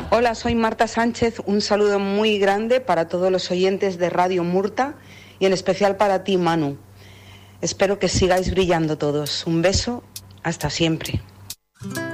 Hola, soy Marta Sánchez. Un saludo muy grande para todos los oyentes de Radio Murta y en especial para ti, Manu. Espero que sigáis brillando todos. Un beso, hasta siempre.